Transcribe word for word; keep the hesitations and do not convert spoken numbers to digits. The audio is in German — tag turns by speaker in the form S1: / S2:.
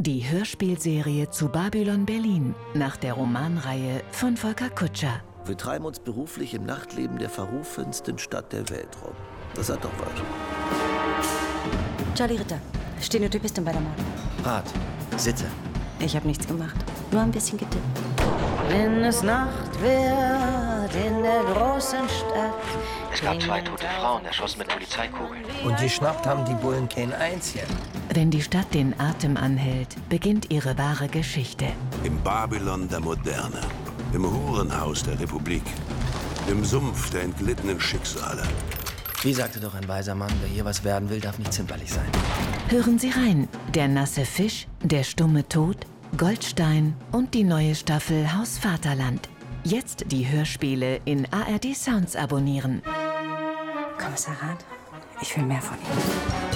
S1: Die Hörspielserie zu Babylon Berlin nach der Romanreihe von Volker Kutscher.
S2: Wir treiben uns beruflich im Nachtleben der verrufensten Stadt der Welt rum. Das hat doch was.
S3: Charlie Ritter, Stenotypistin bei der Mord.
S4: Rat, Sitte.
S3: Ich habe nichts gemacht, nur ein bisschen getippt.
S5: Wenn es Nacht wird in der großen Stadt.
S4: Es gab zwei tote Frauen, erschossen mit Polizeikugeln.
S6: Und geschnappt haben die Bullen kein Einzchen.
S1: Wenn die Stadt den Atem anhält, beginnt ihre wahre Geschichte.
S7: Im Babylon der Moderne, im Hurenhaus der Republik, im Sumpf der entglittenen Schicksale.
S4: Wie sagte doch ein weiser Mann, wer hier was werden will, darf nicht zimperlich sein.
S1: Hören Sie rein, der nasse Fisch, der stumme Tod, Goldstein und die neue Staffel Haus Vaterland. Jetzt die Hörspiele in A R D Sounds abonnieren.
S3: Kommissar Rath, ich will mehr von Ihnen.